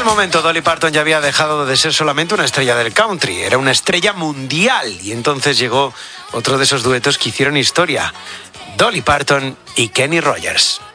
momento Dolly Parton ya había dejado de ser solamente una estrella del country, era una estrella mundial, y entonces llegó otro de esos duetos que hicieron historia, Dolly Parton y Kenny Rogers.